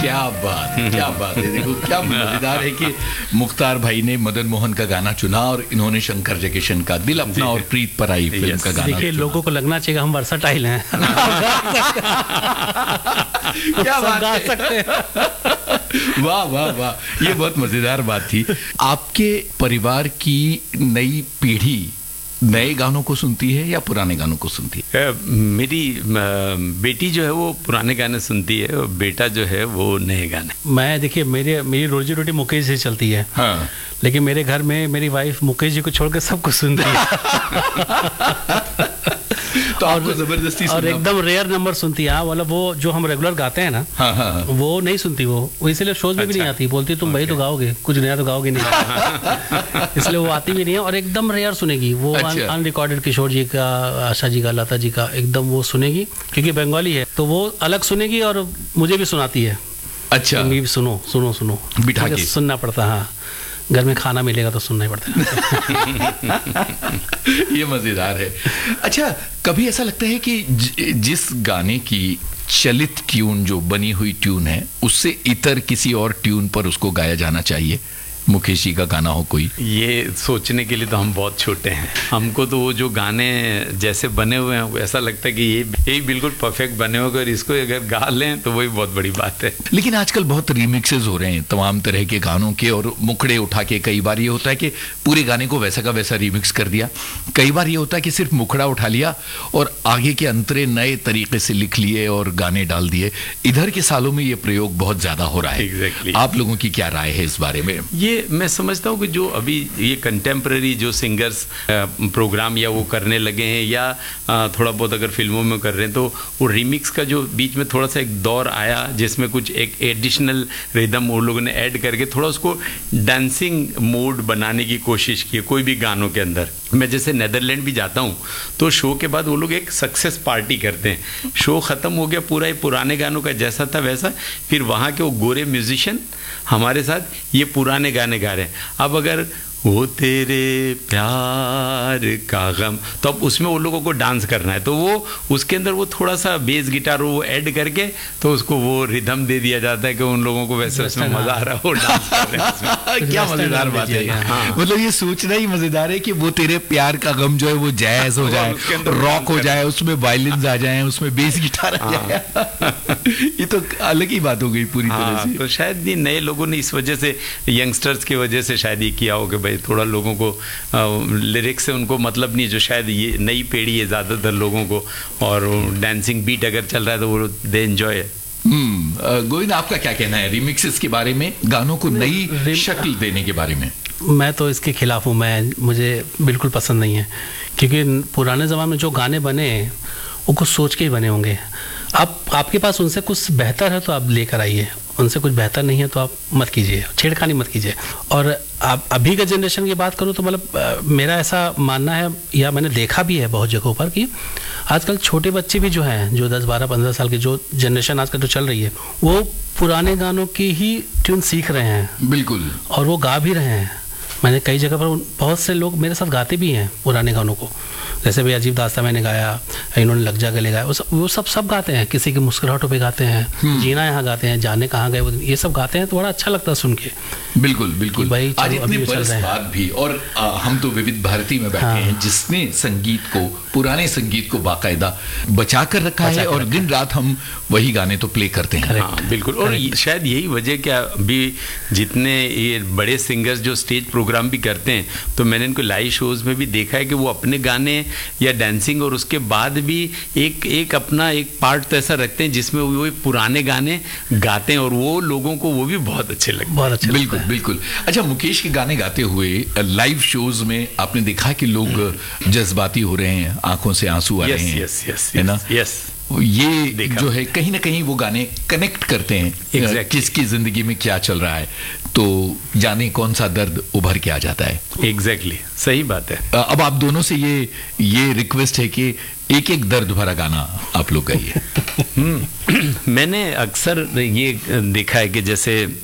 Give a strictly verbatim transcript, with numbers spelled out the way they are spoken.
क्या बात, क्या बात है। देखो क्या मजेदार है कि मुख्तार भाई ने मदन मोहन का गाना चुना और इन्होंने शंकर जयकिशन का दिल अपना और प्रीत पर आई फिल्म का गाना। देखिए लोगों को लगना चाहिए हम वर्सटाइल हैं। क्या बात गा सकते हैं। वाह वाह वाह, ये बहुत मजेदार बात थी। आपके परिवार की नई पीढ़ी नए गानों को सुनती है या पुराने गानों को सुनती है? मेरी बेटी जो है वो पुराने गाने सुनती है और बेटा जो है वो नए गाने। मैं देखिए मेरे मेरी रोजी रोटी मुकेश से चलती है। हाँ। लेकिन मेरे घर में मेरी वाइफ मुकेश जी को छोड़कर सब कुछ सुनती है। तो आपको जबरदस्ती और एकदम रेयर नंबर सुनती है। मतलब वो जो हम रेगुलर गाते हैं ना, हाँ, हाँ, हाँ। वो नहीं सुनती। वो वो इसलिए शोज में अच्छा। भी नहीं आती। बोलती तुम भाई तो गाओगे, कुछ नया तो गाओगे नहीं। इसलिए वो आती भी नहीं है और एकदम रेयर सुनेगी वो। अच्छा। अनरिकॉर्डेड किशोर जी का, आशा जी का, लता जी का एकदम वो सुनेगी, क्योंकि बंगाली है तो वो अलग सुनेगी और मुझे भी सुनाती है। अच्छा। भी सुनो सुनो सुनो बिठा के सुनना पड़ता। हाँ, घर में खाना मिलेगा तो सुनना ही पड़ता है। ये मजेदार है। अच्छा, कभी ऐसा लगता है कि ज, जिस गाने की चलित ट्यून जो बनी हुई ट्यून है उससे इतर किसी और ट्यून पर उसको गाया जाना चाहिए? मुकेश जी का गाना हो कोई? ये सोचने के लिए तो हम बहुत छोटे हैं। हमको तो वो जो गाने जैसे बने हुए हैं ऐसा लगता है कि ये यही बिल्कुल परफेक्ट बने हुए, अगर इसको अगर गा लें तो वही बहुत बड़ी बात है। लेकिन आजकल बहुत रीमिक्सेस हो रहे हैं तमाम तरह के गानों के, और मुखड़े उठा के कई बार ये होता है कि पूरे गाने को वैसा का वैसा रीमिक्स कर दिया। कई बार ये होता है कि सिर्फ मुखड़ा उठा लिया और आगे के अंतरे नए तरीके से लिख लिए और गाने डाल दिए। इधर के सालों में ये प्रयोग बहुत ज्यादा हो रहा है। exactly. आप लोगों की क्या राय है इस बारे में? ये मैं समझता हूँ कि जो अभी ये कंटेम्प्रेरी जो सिंगर्स प्रोग्राम या वो करने लगे हैं या थोड़ा बहुत अगर फिल्मों में कर रहे हैं, तो वो रीमिक्स का जो बीच में थोड़ा सा एक दौर आया जिसमें कुछ एक एडिशनल रिदम वो लोगों ने ऐड करके थोड़ा उसको डांसिंग मोड बनाने की कोशिश की कोई भी गानों के अंदर। मैं जैसे नेदरलैंड भी जाता हूँ तो शो के बाद वो लोग एक सक्सेस पार्टी करते हैं। शो ख़त्म हो गया, पूरा ही पुराने गानों का जैसा था वैसा, फिर वहाँ के वो गोरे म्यूजिशियन हमारे साथ ये पुराने गाने गा रहे हैं। अब अगर वो तेरे प्यार का गम, तो अब उसमें वो लोगों को डांस करना है, तो वो उसके अंदर वो थोड़ा सा बेस गिटार वो ऐड करके तो उसको वो रिदम दे दिया जाता है कि उन लोगों को वैसे उसमें मजा आ रहा है, वो डांस कर रहे हैं। क्या मजेदार बात है। हाँ। मतलब ये सोचना ही मजेदार है कि वो तेरे प्यार का गम जो है वो जैज हो जाए, रॉक हो जाए, उसमें वायलिन्स आ जाए, उसमें बेस गिटार आ जाए। ये तो अलग ही बात हो गई पूरी तरह से। तो शायद ये नए लोगों ने इस वजह से, यंगस्टर्स की वजह से शायद ये किया हो कि भाई थोड़ा लोगों को लिरिक्स से उनको मतलब नहीं, जो शायद ये नई पीढ़ी है ज़्यादातर लोगों को, और डांसिंग बीट अगर चल रहा है तो वो दे एंजॉय है। हम्म गोविंद, आपका क्या कहना है रिमिक्सेस के बारे में, गानों को नई शक्ल देने के बारे में? मैं तो इसके खिलाफ हूँ। मैं मुझे बिल्कुल पसंद नहीं है, क्योंकि पुराने ज़माने में जो गाने बने वो कुछ सोच के ही बने होंगे। आप आपके पास उनसे कुछ बेहतर है तो आप लेकर आइए, उनसे कुछ बेहतर नहीं है तो आप मत कीजिए, छेड़खानी मत कीजिए। और आप अभी के जनरेशन की बात करूँ तो मतलब मेरा ऐसा मानना है, या मैंने देखा भी है बहुत जगहों पर, कि आजकल छोटे बच्चे भी जो हैं, जो दस बारह पंद्रह साल की जो जनरेशन आजकल जो चल रही है, वो पुराने गानों की ही ट्यून सीख रहे हैं। बिल्कुल। और वो गा भी रहे हैं। मैंने कई जगह पर बहुत से लोग मेरे साथ गाते भी हैं पुराने गानों को, जैसे भाई अजीब दास्ता मैंने गाया, इन्होंने लग जा गले गाया, वो सब वो सब सब गाते हैं। किसी की मुस्कुराहटों पे गाते हैं, जीना यहाँ गाते हैं, जाने कहाँ गए, ये सब गाते हैं तो बड़ा अच्छा लगता है सुन के। बिल्कुल बिल्कुल भाई, आज इतने बरस बाद भी, और आ, हम तो विविध भारती में बैठे हाँ। हैं जिसने संगीत को, पुराने संगीत को बाकायदा बचा कर रखा है, और दिन रात हम वही गाने तो प्ले करते हैं। हाँ, बिल्कुल। और शायद यही वजह क्या, अभी जितने ये बड़े सिंगर्स जो स्टेज प्रोग्राम भी करते हैं, तो मैंने इनको लाइव शोज में भी देखा है कि वो अपने गाने या डांसिंग और उसके बाद भी एक एक अपना एक पार्ट तो ऐसा रखते हैं जिसमें वो पुराने गाने गाते हैं, और वो लोगों को वो भी बहुत अच्छे लगते हैं। बहुत अच्छे बिल्कुल बिल्कुल। अच्छा, मुकेश के गाने गाते हुए लाइव शोज में आपने देखा कि लोग जज्बाती हो रहे हैं, आंखों से आंसू आ रहे हैं, यस यस है ना? यस, ये जो है कहीं ना कहीं वो गाने कनेक्ट करते हैं exactly. किसकी जिंदगी में क्या चल रहा है, तो जाने कौन सा दर्द उभर के आ जाता है। Exactly exactly. सही बात है। अब आप दोनों से ये ये रिक्वेस्ट है कि एक एक दर्द भरा गाना आप लोग गाइए। मैंने अक्सर ये देखा है कि जैसे